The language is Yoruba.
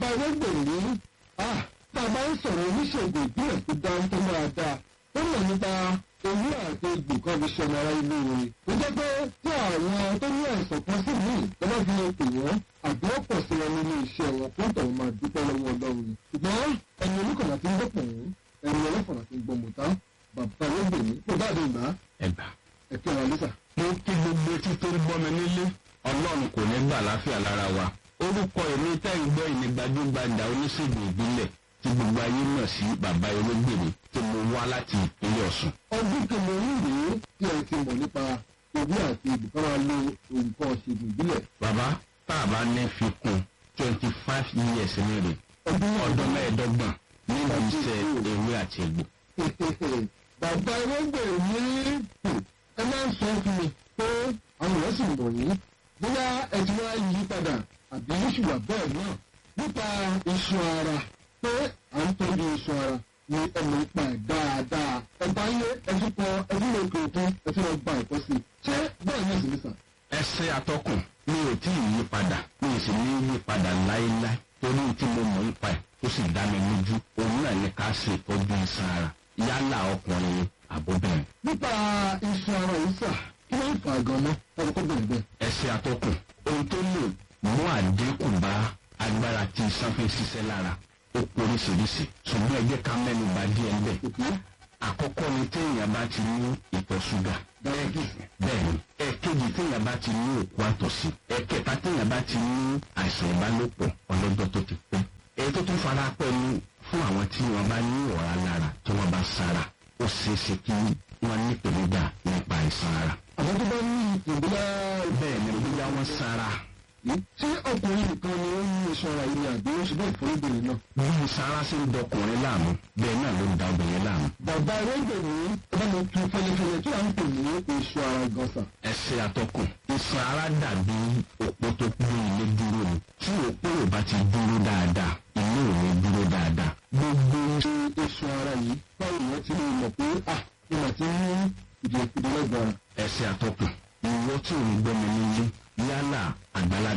Ewégbèmí tá a bá ń sọ̀rọ̀ oníṣègùn ìbílẹ̀ tó dáńtọ́ dáadáa ó mọ̀ nípa ewé àti egbò kan fi ṣe ọmọ ara ilé rẹ̀. ó jẹ́ pé tí àwọn tó ní àìsàn kan sí míì lọ́wọ́ fi lè pè wọ́n àbí ó pọ̀ sí wọn nínú iṣẹ́ wọn kó tọ̀hún máa dúpẹ́ lọ́wọ́ Ọlọ́run ni. ṣùgbọ́n ẹni oníkànnà ti ń gbọ́pọ̀ wọ́n ẹni ọlọ́fọ̀nà ti ń gbọ́ mọ̀tá bàbá Ewégbèmí kó dáadé ìgbà ẹ̀kẹ́ ara lẹ́sà. mo kí gbogbo etí tó ń gbọ́ mi nílé Ọlọ́run kò ní gbà láfíà lára wa. orúkọ èmi tẹ́ ń gbọ́ ìní gbajúgbajà oníṣègùn ìbílẹ̀ tí gbogbo ayé mọ̀ sí bàbá Ewégbèmí tí mo wá láti ìpínlẹ̀ Ọ̀ṣun. ọdún kẹmẹrin rèé tí ẹ ti mọ̀ nípa ewé àti ìbùkọ́ra lo nǹkan ṣègùn ìbílẹ̀. bàbá tá a bá ní fi kún 25 years ní rè ọdún mẹ́ẹ̀ẹ́dọ́gbọ̀n nínú iṣẹ́ ewé àti egbò. bàbá Ewégbèmí ẹ máa ń sọ fún mi pé àwọn èèyàn sì ń bọ̀ yín bóyá ẹ ti wá yí padà àbí ṣùgbọ́n bẹ́ẹ̀ náà nípa iṣan ara pé à ń tọ́jú iṣan ara ni ẹnu ipa ẹ̀ dáadáa ẹ̀bá yé ẹtún kọ ẹtún lè kó òkun ẹtún lọ gba ẹ̀kọ́ sí i ṣé bẹ́ẹ̀ ní ìsinmi sàn. ẹsẹ̀ atọ́kùn mi ò tí ì yí padà mi ò sì ní yí padà láéláé torí tí mo mọ̀ ń pa ẹ̀ tó sì dá mi lójú òun náà ní ká ṣe ìtọ́jú iṣan ara yálà ọkùnrin àbóbìnrin. nípa iṣan ara yìí sà kí ló ń fà gan-an ọkọ̀ bẹ̀rẹ̀ bẹ́ẹ̀. ẹsẹ̀ atọ́kùn ohun tó lè mú àdínkù bá agbára tí iṣan fi ṣiṣẹ́ lára ó poríṣiríṣi ṣùgbọ́n ẹ jẹ́ ká mẹ́nu bà díẹ̀ ń bẹ̀. àkọ́kọ́ ni téèyàn bá ti ní ìtọ̀ ṣúgà bẹ́ẹ̀ni ẹ̀kejì téèyàn bá ti ní òkú àtọ̀sí ẹ̀kẹta téèyàn bá ti ní àìsàn ìbálòpọ̀ ọlọ́jọ́ tó ti pẹ́. èyí tó tún fara pẹ́ ní fún àwọn tí wọ́n bá ní ọ̀rá lára tí wọ́n bá sára ó ṣeéṣe kí wọ́n ní ìpèníjà nípa àìsàn ara. àwọn tó bá ní ìpèníjà bẹ́ẹ̀ ni bóyá wọ́n sára. ṣé ọkùnrin nìkan ni ó ní iṣan ara yìí àbí ó ṣe bẹ́ẹ̀ fún obìnrin náà. bí sára ṣe ń dọkùnrin láàmú bẹ́ẹ̀ náà ló ń da obìnrin láàmú. bàbá Ewégbèmí ọba mi tu fẹlẹfẹlẹ tí à ń pè ní iṣan ara gọ́sà. ẹsẹ̀ atọ́kùn iṣan ara dàbí òpó tó gbé ilé dúró ni tí òpó ò bá ti dúró dáadáa ilé ò ní dúró dáadáa. gbogbo iṣan ara yìí báwo ni wọ́n ti lè mọ̀ pé ìmọ̀ tí ń ìdílẹ́gbọ̀n. ẹsẹ̀ atọ́kùn ìwọ tí ò ń gbọ́ mi nílé yálà àgbàlagbà